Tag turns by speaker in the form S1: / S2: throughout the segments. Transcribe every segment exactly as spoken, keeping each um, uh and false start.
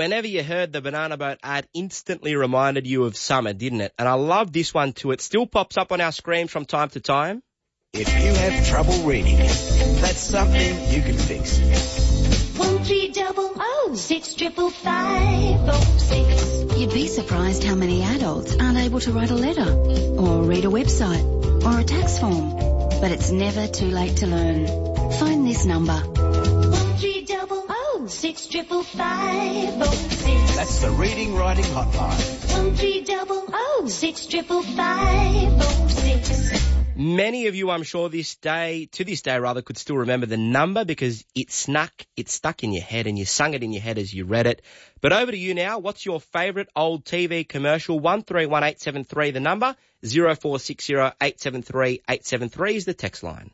S1: whenever you heard the Banana Boat ad, instantly reminded you of summer, didn't it? And I love this one too. It still pops up on our screens from time to time.
S2: If you have trouble reading, that's something you can fix.
S3: One three double oh six triple five oh six.
S4: You'd be surprised how many adults aren't able to write a letter or read a website or a tax form. But it's never too late to learn. Phone this number.
S3: One three double oh six triple five oh six.
S2: That's the Reading Writing Hotline.
S3: One three double oh six triple five oh six.
S1: Many of you, I'm sure, this day, to this day rather, could still remember the number because it snuck, it stuck in your head and you sung it in your head as you read it. But over to you now. What's your favourite old T V commercial? one three one eight seven three, the number. zero four six zero eight seven three eight seven three is the text line.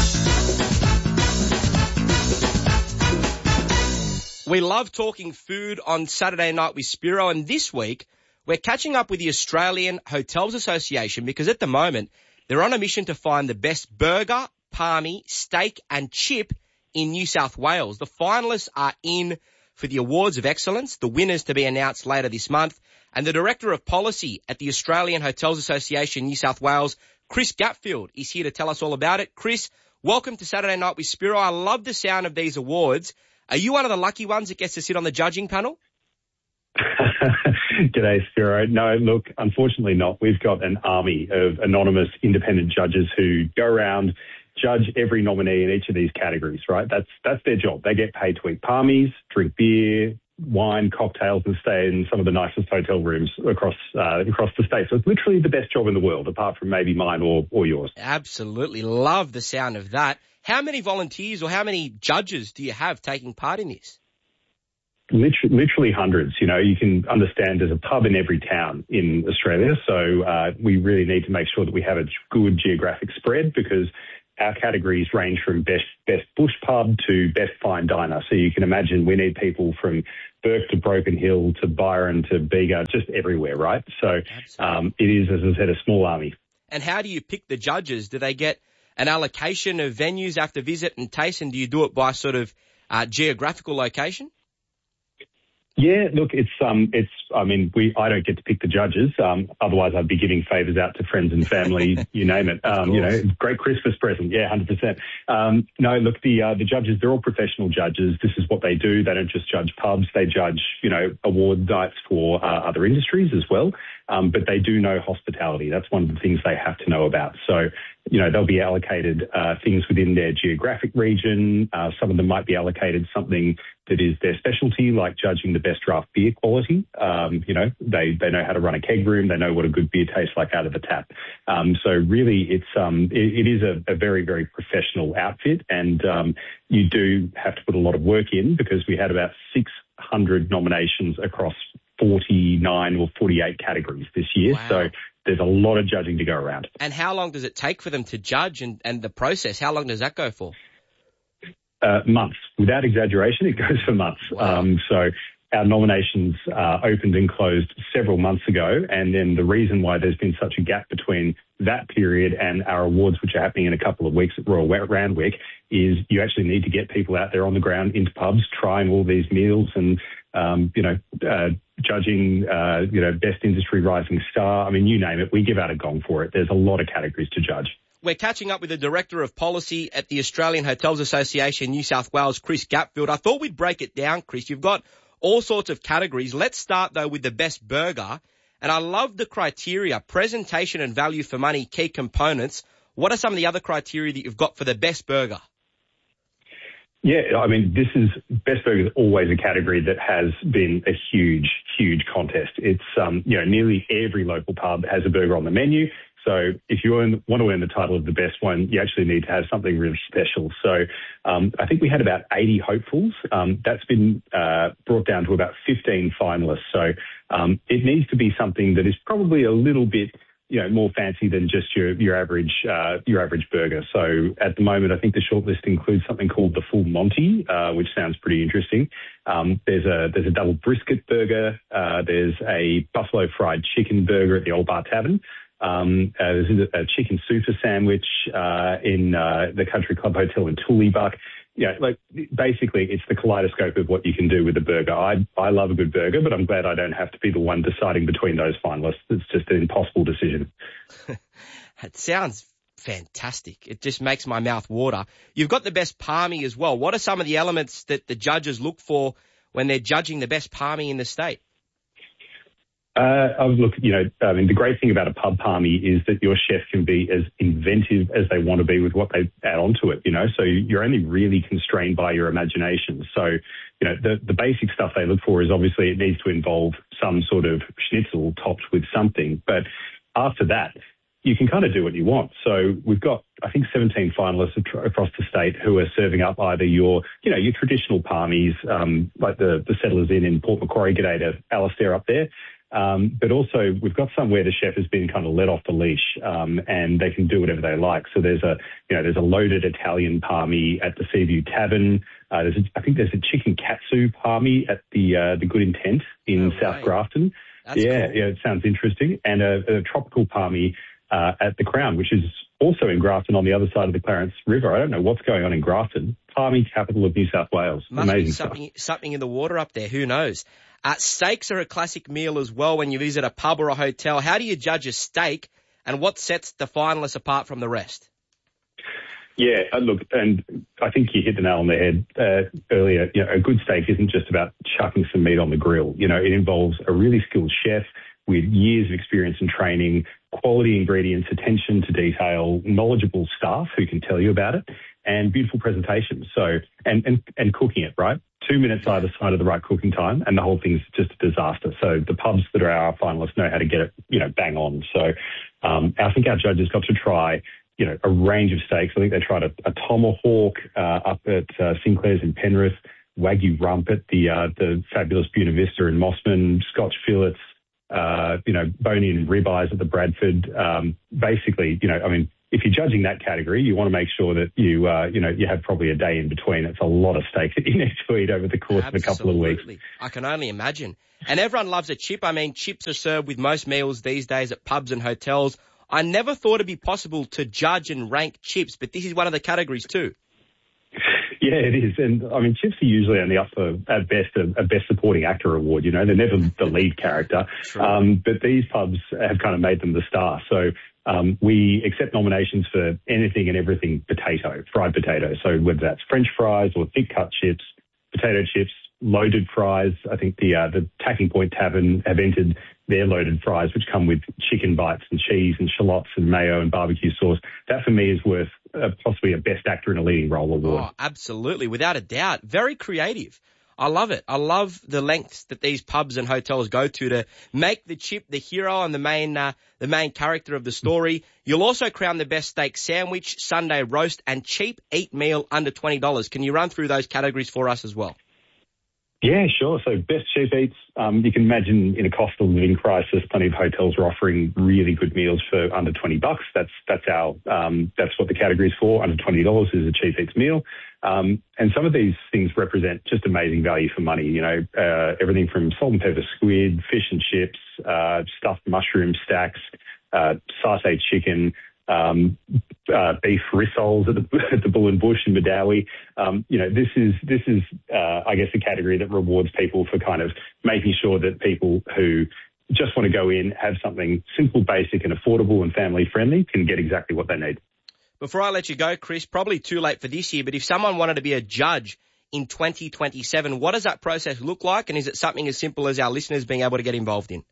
S1: We love talking food on Saturday Night with Spiro, and this week we're catching up with the Australian Hotels Association because at the moment they're on a mission to find the best burger, palmy, steak and chip in New South Wales. The finalists are in for the Awards of Excellence, the winners to be announced later this month. And the Director of Policy at the Australian Hotels Association New South Wales, Chris Gatfield, is here to tell us all about it. Chris, welcome to Saturday Night with Spiro. I love the sound of these awards. Are you one of the lucky ones that gets to sit on the judging panel?
S5: G'day, Spiro. No, look, unfortunately not. We've got an army of anonymous independent judges who go around, judge every nominee in each of these categories, right? That's that's their job. They get paid to eat palmies, drink beer, wine, cocktails, and stay in some of the nicest hotel rooms across uh, across the state. So it's literally the best job in the world, apart from maybe mine or, or yours.
S1: Absolutely. Love the sound of that. How many volunteers or how many judges do you have taking part in this?
S5: Literally, literally hundreds. You know, you can understand there's a pub in every town in Australia. So uh, we really need to make sure that we have a good geographic spread because our categories range from best best bush pub to best fine diner. So you can imagine we need people from Burke to Broken Hill to Byron to Bega, just everywhere, right? So um, it is, as I said, a small army.
S1: And how do you pick the judges? Do they get an allocation of venues after visit and taste, and do you do it by sort of uh, geographical location?
S5: Yeah, look, it's um, it's. I mean, we. I don't get to pick the judges. Um, otherwise, I'd be giving favours out to friends and family. You name it. Um, you know, great Christmas present. Yeah, hundred percent. Um, no, look, the uh, the judges. They're all professional judges. This is what they do. They don't just judge pubs. They judge, you know, award nights for uh, other industries as well. Um, but they do know hospitality. That's one of the things they have to know about. So, you know, they'll be allocated uh, things within their geographic region. Uh, some of them might be allocated something that is their specialty, like judging the best draft beer quality. Um, you know, they, they know how to run a keg room. They know what a good beer tastes like out of the tap. Um, so really, it's um, it, it is a, a very, very professional outfit. And um, you do have to put a lot of work in because we had about six hundred nominations across forty-nine or forty-eight categories this year.
S1: Wow.
S5: So there's a lot of judging to go around.
S1: And how long does it take for them to judge and, and the process? How long does that go for?
S5: Uh, months. Without exaggeration, it goes for months.
S1: Wow.
S5: Um, so our nominations uh, opened and closed several months ago. And then the reason why there's been such a gap between that period and our awards, which are happening in a couple of weeks at Royal Randwick, is you actually need to get people out there on the ground into pubs, trying all these meals and, um, you know, uh, judging, uh, you know, best industry rising star. I mean, you name it. We give out a gong for it. There's a lot of categories to judge.
S1: We're catching up with the Director of Policy at the Australian Hotels Association New South Wales, Chris Gatfield. I thought we'd break it down, Chris. You've got all sorts of categories. Let's start, though, with the best burger. And I love the criteria, presentation and value for money, key components. What are some of the other criteria that you've got for the best burger?
S5: Yeah, I mean, this is best burger is always a category that has been a huge, huge contest. It's, um, you know, nearly every local pub has a burger on the menu. So if you earn, want to earn the title of the best one, you actually need to have something really special. So um, I think we had about eighty hopefuls. Um, that's been uh, brought down to about fifteen finalists. So um, it needs to be something that is probably a little bit, you know, more fancy than just your your average uh, your average burger. So at the moment, I think the shortlist includes something called the Full Monty, uh, which sounds pretty interesting. Um, there's a there's a double brisket burger. Uh, there's a buffalo fried chicken burger at the Old Bar Tavern. Um, uh, there's a chicken super sandwich uh, in uh, the Country Club Hotel in Tooleybuck. yeah, like basically it's the kaleidoscope of what you can do with a burger. I I love a good burger, but I'm glad I don't have to be the one deciding between those finalists. It's just an impossible decision.
S1: It sounds fantastic. It just makes my mouth water. You've got the best palmy as well. What are some of the elements that the judges look for when they're judging the best palmy in the state?
S5: Uh, I would look, you know, I mean, the great thing about a pub palmy is that your chef can be as inventive as they want to be with what they add onto it, you know, so you're only really constrained by your imagination. So, you know, the, the basic stuff they look for is obviously it needs to involve some sort of schnitzel topped with something. But after that, you can kind of do what you want. So we've got, I think, seventeen finalists across the state who are serving up either your, you know, your traditional palmies, um, like the, the Settlers Inn in Port Macquarie. G'day to Alistair up there. Um, but also we've got some where the chef has been kind of let off the leash, um, and they can do whatever they like. So there's a, you know, there's a loaded Italian palmy at the Seaview Tavern. Uh, there's a, I think there's a chicken katsu palmy at the, uh, the Good Intent in
S1: Oh,
S5: South
S1: right.
S5: Grafton.
S1: That's
S5: yeah,
S1: cool.
S5: yeah, it sounds interesting. And a, a tropical palmy, uh, at the Crown, which is also in Grafton on the other side of the Clarence River. I don't know what's going on in Grafton. Palmy capital of New South Wales.
S1: Must
S5: Amazing
S1: be
S5: stuff.
S1: something, something in the water up there. Who knows? Uh, steaks are a classic meal as well when you visit a pub or a hotel. How do you judge a steak, and what sets the finalists apart from the rest?
S5: Yeah, uh, look, and I think you hit the nail on the head uh, earlier. You know, a good steak isn't just about chucking some meat on the grill. You know, it involves a really skilled chef with years of experience and training, quality ingredients, attention to detail, knowledgeable staff who can tell you about it, and beautiful presentation. So, and, and, and cooking it, right? Two minutes either side of the right cooking time, and the whole thing's just a disaster. So the pubs that are our finalists know how to get it, you know, bang on. So um, I think our judges got to try, you know, a range of steaks. I think they tried a, a tomahawk uh, up at uh, Sinclair's in Penrith, Wagyu rump at the uh, the fabulous Buena Vista in Mossman, Scotch fillets, uh, you know, bone-in ribeyes at the Bradford. Um, basically, you know, I mean, if you're judging that category, you want to make sure that you, uh, you know, you have probably a day in between. It's a lot of steak that you need to eat over the course
S1: Absolutely.
S5: of a couple of weeks.
S1: I can only imagine. And everyone loves a chip. I mean, chips are served with most meals these days at pubs and hotels. I never thought it'd be possible to judge and rank chips, but this is one of the categories too.
S5: Yeah, it is. And I mean, chips are usually only up for, at best, a, a best supporting actor award. You know, they're never the lead character. Um, but these pubs have kind of made them the star. So um, we accept nominations for anything and everything potato, fried potato. So whether that's French fries or thick cut chips, potato chips, loaded fries. I think the uh, the Tacking Point Tavern have entered their loaded fries, which come with chicken bites and cheese and shallots and mayo and barbecue sauce. That for me is worth uh, possibly a best actor in a leading role award.
S1: Oh, absolutely, without a doubt. Very creative. I love it. I love the lengths that these pubs and hotels go to to make the chip the hero and the main uh, the main character of the story. You'll also crown the best steak sandwich, Sunday roast, and cheap eat meal under twenty dollars. Can you run through those categories for us as well?
S5: Yeah, sure. So best cheap eats, um, you can imagine in a cost of living crisis, plenty of hotels are offering really good meals for under twenty bucks. That's, that's our, um, that's what the category is for. Under twenty dollars is a cheap eats meal. Um, and some of these things represent just amazing value for money. You know, uh, everything from salt and pepper squid, fish and chips, uh, stuffed mushroom stacks, uh, sauté chicken, um, uh, beef rissoles at the, at the Bull and Bush in Madawi. Um, you know, this is, this is, uh, I guess, a category that rewards people for kind of making sure that people who just want to go in, have something simple, basic and affordable and family friendly can get exactly what they need.
S1: Before I let you go, Chris, probably too late for this year, but if someone wanted to be a judge in twenty twenty-seven, what does that process look like? And is it something as simple as our listeners being able to get involved in?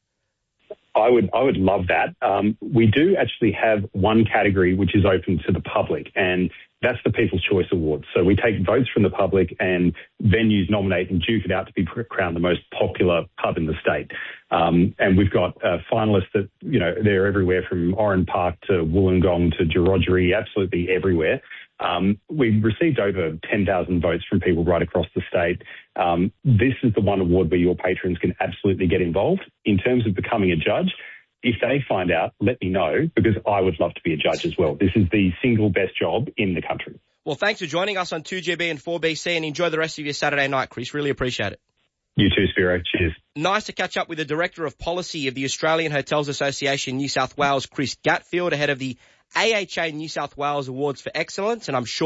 S5: I would, I would love that. Um, we do actually have one category which is open to the public, and that's the People's Choice Awards. So we take votes from the public, and venues nominate and duke it out to be crowned the most popular pub in the state. Um, and we've got uh, finalists that, you know, they're everywhere from Oran Park to Wollongong to Georgery, absolutely everywhere. Um, we received over ten thousand votes from people right across the state. Um, this is the one award where your patrons can absolutely get involved. In terms of becoming a judge, if they find out, let me know, because I would love to be a judge as well. This is the single best job in the country.
S1: Well, thanks for joining us on two G B and four B C, and enjoy the rest of your Saturday night, Chris. Really appreciate it.
S5: You too, Spiro. Cheers.
S1: Nice to catch up with the Director of Policy of the Australian Hotels Association New South Wales, Chris Gatfield, ahead of the A H A New South Wales Awards for Excellence, and I'm sure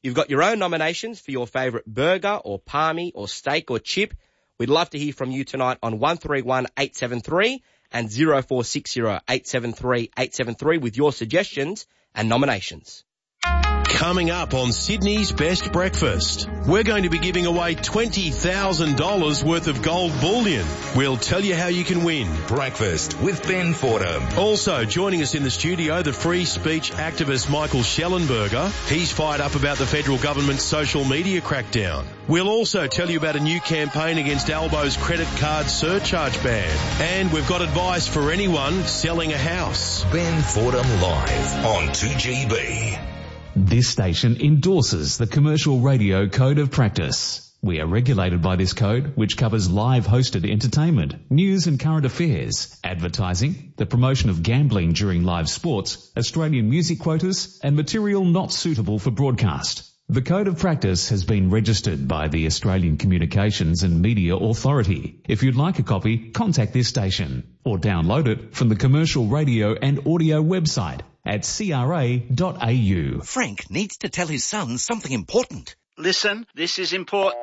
S1: You've got your own nominations for your favourite burger or palmy or steak or chip. We'd love to hear from you tonight on one three one eight seven three and zero four six zero eight seven three eight seven three with your suggestions and nominations.
S6: Coming up on Sydney's Best Breakfast, we're going to be giving away twenty thousand dollars worth of gold bullion. We'll tell you how you can win.
S7: Breakfast with Ben Fordham.
S6: Also joining us in the studio, the free speech activist Michael Schellenberger. He's fired up about the federal government's social media crackdown. We'll also tell you about a new campaign against Albo's credit card surcharge ban. And we've got advice for anyone selling a house.
S7: Ben Fordham live on two G B.
S8: This station endorses the Commercial Radio Code of Practice. We are regulated by this code, which covers live hosted entertainment, news and current affairs, advertising, the promotion of gambling during live sports, Australian music quotas, and material not suitable for broadcast. The Code of Practice has been registered by the Australian Communications and Media Authority. If you'd like a copy, contact this station or download it from the Commercial Radio and Audio website at c r a dot a u.
S2: Frank needs to tell his son something important.
S9: Listen, this is important.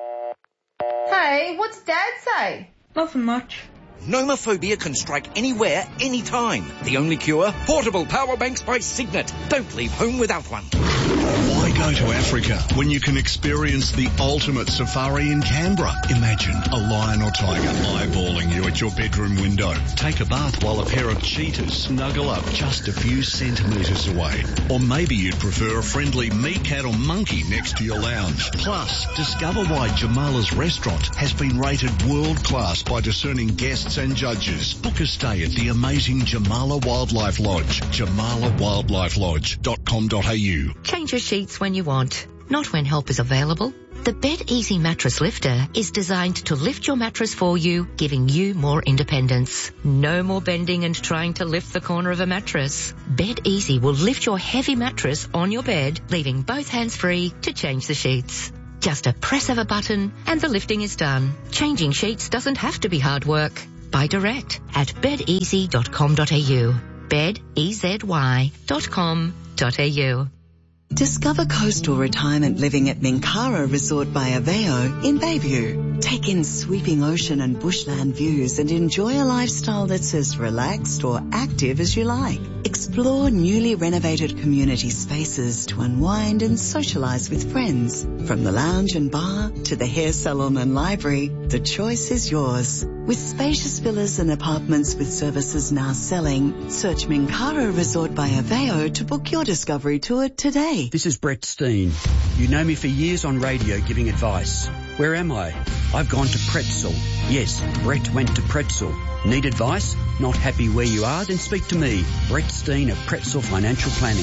S10: Hey, what's Dad say? Nothing much.
S2: Nomophobia can strike anywhere, anytime. The only cure? Portable power banks by Signet. Don't leave home without one.
S11: Why go to Africa when you can experience the ultimate safari in Canberra? Imagine a lion or tiger eyeballing you at your bedroom window. Take a bath while a pair of cheetahs snuggle up just a few centimetres away. Or maybe you'd prefer a friendly meerkat or monkey next to your lounge. Plus, discover why Jamala's restaurant has been rated world class by discerning guests and judges. Book a stay at the amazing Jamala Wildlife Lodge, jamala wildlife lodge dot com dot a u.
S12: Change your sheets when you want, not when help is available. The Bed Easy Mattress Lifter is designed to lift your mattress for you, giving you more independence. No more bending and trying to lift the corner of a mattress. Bed Easy will lift your heavy mattress on your bed, leaving both hands free to change the sheets. Just a press of a button and the lifting is done. Changing sheets doesn't have to be hard work. Buy direct at bed easy dot com dot a u. bed easy dot com dot a u.
S13: Discover coastal retirement living at Minkara Resort by Aveo in Bayview. Take in sweeping ocean and bushland views and enjoy a lifestyle that's as relaxed or active as you like. Explore newly renovated community spaces to unwind and socialise with friends. From the lounge and bar to the hair salon and library, the choice is yours. With spacious villas and apartments with services now selling, search Minkara Resort by Aveo to book your discovery tour today.
S14: This is Brett Steen. You know me for years on radio giving advice. Where am I? I've gone to Pretzel. Yes, Brett went to Pretzel. Need advice? Not happy where you are? Then speak to me, Brett Steen of Pretzel Financial Planning.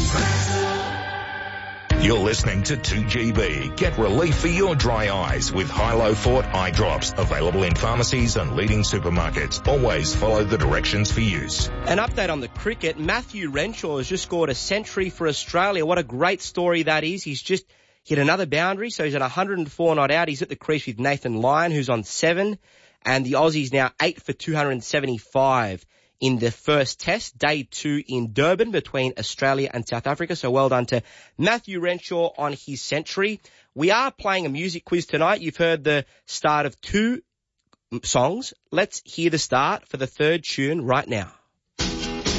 S7: You're listening to two G B. Get relief for your dry eyes with Hilo Fort eye drops. Available in pharmacies and leading supermarkets. Always follow the directions for use.
S1: An update on the cricket. Matthew Renshaw has just scored a century for Australia. What a great story that is. He's just hit another boundary, so he's at one hundred and four not out. He's at the crease with Nathan Lyon, who's on seven. And the Aussies now eight for two hundred seventy-five in the first test, day two in Durban between Australia and South Africa. So well done to Matthew Renshaw on his century. We are playing a music quiz tonight. You've heard the start of two songs. Let's hear the start for the third tune right now.